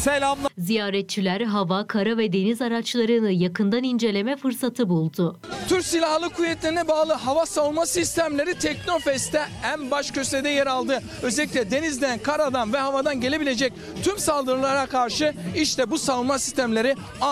Selamlar. Ziyaretçiler hava, kara ve deniz araçlarını yakından inceleme fırsatı buldu. Türk Silahlı Kuvvetleri'ne bağlı hava savunma sistemleri Teknofest'te en baş köşede yer aldı. Özellikle denizden, karadan ve havadan gelebilecek tüm saldırılara karşı işte bu savunma sistemleri